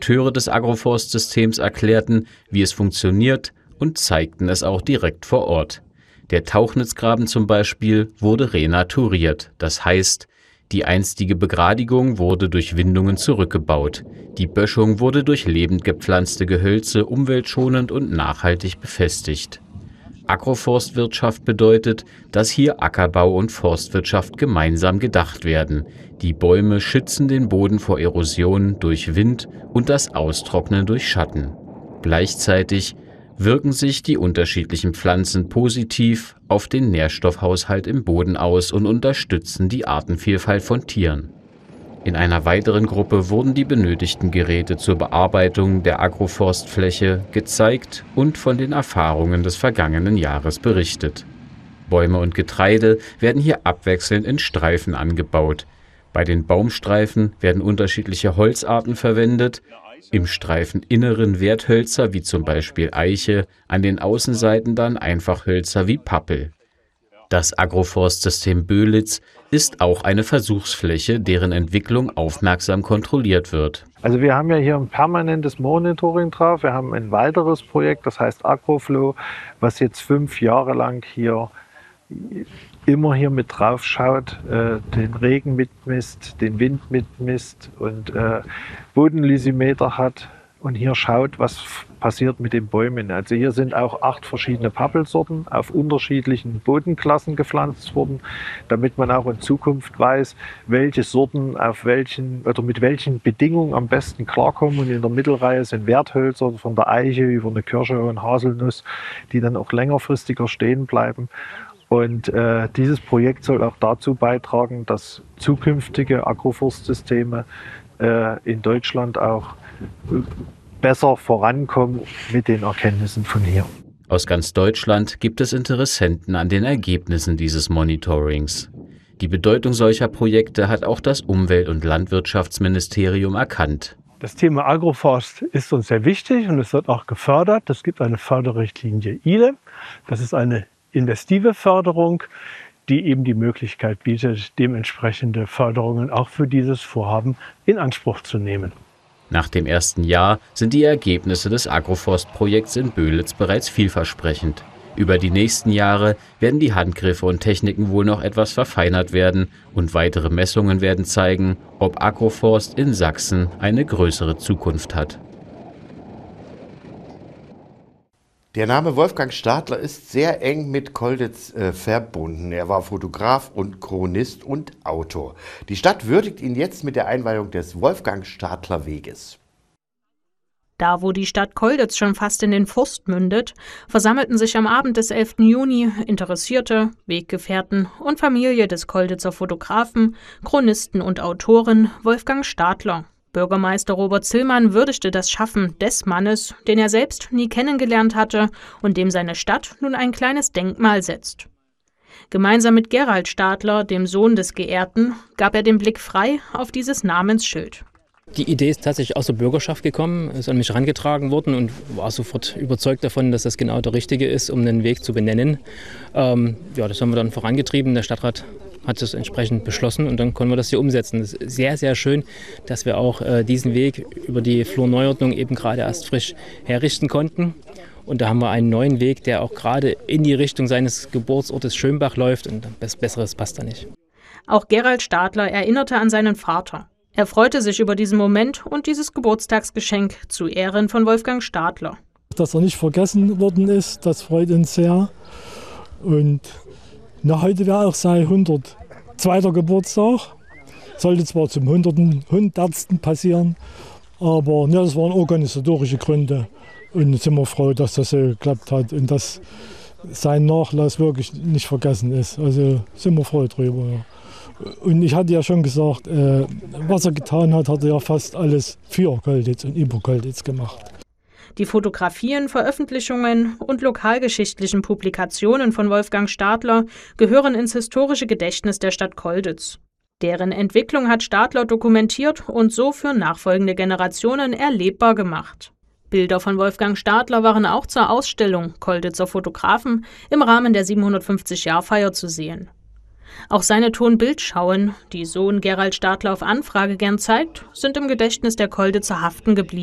Akteure des Agroforstsystems erklärten, wie es funktioniert und zeigten es auch direkt vor Ort. Der Tauchnitzgraben zum Beispiel wurde renaturiert, das heißt, die einstige Begradigung wurde durch Windungen zurückgebaut. Die Böschung wurde durch lebend gepflanzte Gehölze umweltschonend und nachhaltig befestigt. Agroforstwirtschaft bedeutet, dass hier Ackerbau und Forstwirtschaft gemeinsam gedacht werden. Die Bäume schützen den Boden vor Erosion durch Wind und das Austrocknen durch Schatten. Gleichzeitig wirken sich die unterschiedlichen Pflanzen positiv auf den Nährstoffhaushalt im Boden aus und unterstützen die Artenvielfalt von Tieren. In einer weiteren Gruppe wurden die benötigten Geräte zur Bearbeitung der Agroforstfläche gezeigt und von den Erfahrungen des vergangenen Jahres berichtet. Bäume und Getreide werden hier abwechselnd in Streifen angebaut. Bei den Baumstreifen werden unterschiedliche Holzarten verwendet, im Streifeninneren Werthölzer wie zum Beispiel Eiche, an den Außenseiten dann Einfachhölzer wie Pappel. Das Agroforstsystem Böhlitz ist auch eine Versuchsfläche, deren Entwicklung aufmerksam kontrolliert wird. Also wir haben ja hier ein permanentes Monitoring drauf. Wir haben ein weiteres Projekt, das heißt Agroflow, was jetzt 5 Jahre lang hier immer hier mit drauf schaut, den Regen mitmisst, den Wind mitmisst und Bodenlysimeter hat und hier schaut, was passiert mit den Bäumen. Also hier sind auch 8 verschiedene Pappelsorten auf unterschiedlichen Bodenklassen gepflanzt worden, damit man auch in Zukunft weiß, welche Sorten auf welchen oder mit welchen Bedingungen am besten klarkommen. Und in der Mittelreihe sind Werthölzer von der Eiche über eine Kirsche und Haselnuss, die dann auch längerfristiger stehen bleiben. Und dieses Projekt soll auch dazu beitragen, dass zukünftige Agroforstsysteme in Deutschland auch besser vorankommen mit den Erkenntnissen von hier. Aus ganz Deutschland gibt es Interessenten an den Ergebnissen dieses Monitorings. Die Bedeutung solcher Projekte hat auch das Umwelt- und Landwirtschaftsministerium erkannt. Das Thema Agroforst ist uns sehr wichtig und es wird auch gefördert. Es gibt eine Förderrichtlinie ILE. Das ist eine investive Förderung, die eben die Möglichkeit bietet, dementsprechende Förderungen auch für dieses Vorhaben in Anspruch zu nehmen. Nach dem ersten Jahr sind die Ergebnisse des Agroforstprojekts in Böhlitz bereits vielversprechend. Über die nächsten Jahre werden die Handgriffe und Techniken wohl noch etwas verfeinert werden und weitere Messungen werden zeigen, ob Agroforst in Sachsen eine größere Zukunft hat. Der Name Wolfgang Stadler ist sehr eng mit Kolditz verbunden. Er war Fotograf und Chronist und Autor. Die Stadt würdigt ihn jetzt mit der Einweihung des Wolfgang-Stadler-Weges. Da, wo die Stadt Kolditz schon fast in den Forst mündet, versammelten sich am Abend des 11. Juni Interessierte, Weggefährten und Familie des Kolditzer Fotografen, Chronisten und Autoren Wolfgang Stadler. Bürgermeister Robert Zillmann würdigte das Schaffen des Mannes, den er selbst nie kennengelernt hatte und dem seine Stadt nun ein kleines Denkmal setzt. Gemeinsam mit Gerald Stadler, dem Sohn des Geehrten, gab er den Blick frei auf dieses Namensschild. Die Idee ist tatsächlich aus der Bürgerschaft gekommen, ist an mich herangetragen worden und war sofort überzeugt davon, dass das genau der Richtige ist, um den Weg zu benennen. Das haben wir dann vorangetrieben. Der Stadtrat hat es entsprechend beschlossen und dann konnten wir das hier umsetzen. Es ist sehr, sehr schön, dass wir auch diesen Weg über die Flurneuordnung eben gerade erst frisch herrichten konnten. Und da haben wir einen neuen Weg, der auch gerade in die Richtung seines Geburtsortes Schönbach läuft und was Besseres passt da nicht. Auch Gerald Stadler erinnerte an seinen Vater. Er freute sich über diesen Moment und dieses Geburtstagsgeschenk zu Ehren von Wolfgang Stadler. Dass er nicht vergessen worden ist, das freut uns sehr. Und heute wäre auch sein 102. Geburtstag. Sollte zwar zum 100. passieren, aber das waren organisatorische Gründe. Und jetzt sind wir froh, dass das so geklappt hat und dass sein Nachlass wirklich nicht vergessen ist. Also sind wir froh drüber. Und ich hatte ja schon gesagt, was er getan hat, hat er ja fast alles für Kolditz und über Kolditz gemacht. Die Fotografien, Veröffentlichungen und lokalgeschichtlichen Publikationen von Wolfgang Stadler gehören ins historische Gedächtnis der Stadt Kolditz. Deren Entwicklung hat Stadler dokumentiert und so für nachfolgende Generationen erlebbar gemacht. Bilder von Wolfgang Stadler waren auch zur Ausstellung Kolditzer Fotografen im Rahmen der 750-Jahr-Feier zu sehen. Auch seine Ton-Bild-Schauen, die Sohn Gerald Stadler auf Anfrage gern zeigt, sind im Gedächtnis der Kolditzer haften geblieben.